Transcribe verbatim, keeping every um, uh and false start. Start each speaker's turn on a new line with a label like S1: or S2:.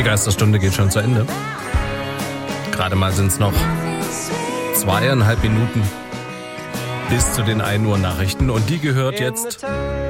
S1: Die Geisterstunde geht schon zu Ende. Gerade mal sind es noch zweieinhalb Minuten bis zu den ein Uhr Nachrichten. Und die gehört jetzt